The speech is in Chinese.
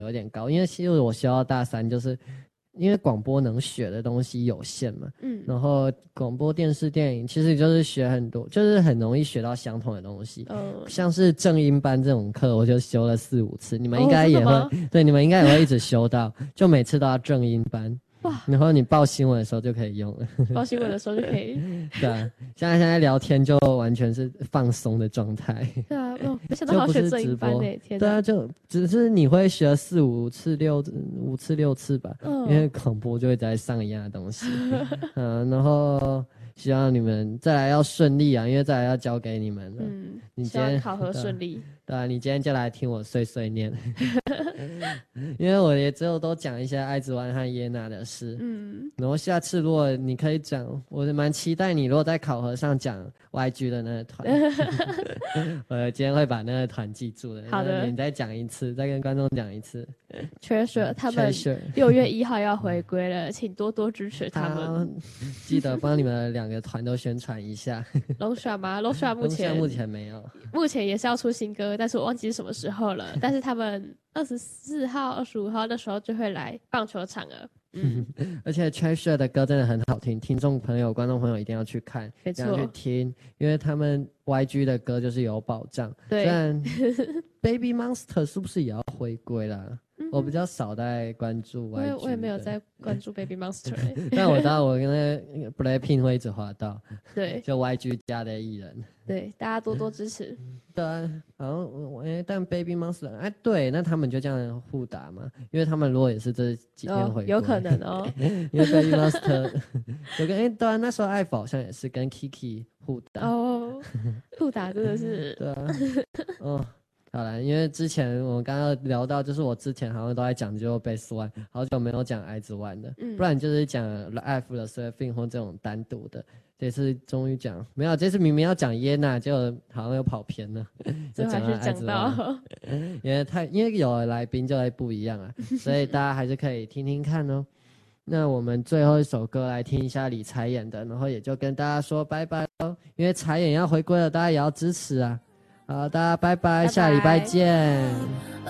有点高，因为其实我修到大3就是因为广播能学的东西有限嘛，然后广播电视电影其实就是学很多，就是很容易学到相同的东西，像是正音班这种课我就修了4、5次，你们应该也会，对，你们应该也会一直修到，就每次都要正音班。哇！然后你报新闻的时候就可以用了， 报新闻的时候就可以。 对啊，现在聊天就完全是放松的状态。 对啊，没想到还要学正音班呢，天哪！ 对啊，就只是你会学4、5次、5次、6次吧，因为广播就会在上一样的东西。然后希望你们再来要顺利啊，因为再来要交给你们了。你今天希望考核顺利。 对啊，你今天就来听我碎碎念，因为我也只有都讲一些爱之湾和耶娜的事。然后下次如果你可以讲，我蛮期待你如果在考核上讲 YG 的那个团，我今天会把那个团记住的。 好的， 你再讲一次，再跟观众讲一次。 Treasure 他们6月1号要回归了，请多多支持他们。 记得帮你们2个团都宣传一下。 Losha 吗 ？Losha 目前没有， 目前也是要出新歌，但是我忘记是什么时候了。但是他们24号、25号的时候就会来棒球场了。 而且 Treasure 的歌真的很好听，听众朋友、观众朋友一定要去看， 没错， 要去听，因为他们 YG 的歌就是有保障。 对， 虽然 Baby Monster 是不是也要回归啦？我比较少在关注 YG， 我也没有在关注 Baby Monster， 但我知道我跟那个 Blackpink 会一直滑到， 对， 就 YG 家的艺人， 对，大家多多支持。 对啊，然后但 Baby Monster， 哎，对，那他们就这样互打嘛，因为他们如果也是这几天回归， 有可能哦， 因为 Baby Monster 有个对啊，那时候爱宝好像也是跟 Kiki 互打互打真的是对啊，好啦，因为之前我们刚刚聊到，就是我之前好像都在讲就 Base One， 好久没有讲爱之湾的，不然就是讲 F 的 Surfing 或这种单独的。这次终于讲没有，这次明明要讲耶娜，就好像又跑偏了， 就讲到爱之湾。 因为有来宾就会不一样啊，所以大家还是可以听听看哦。那我们最后一首歌来听一下李彩演的，然后也就跟大家说拜拜哦，因为彩演要回归了，大家也要支持啊。好，大家拜拜，下礼拜见。